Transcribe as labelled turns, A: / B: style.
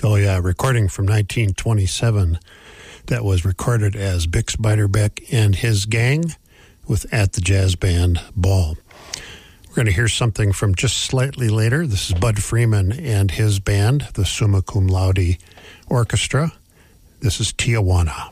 A: Oh, yeah, recording from 1927 that was recorded as Bix Beiderbecke and his gang with At the Jazz Band Ball. We're going to hear something from just slightly later. This is Bud Freeman and his band, the Summa Cum Laude Orchestra. This is Tijuana.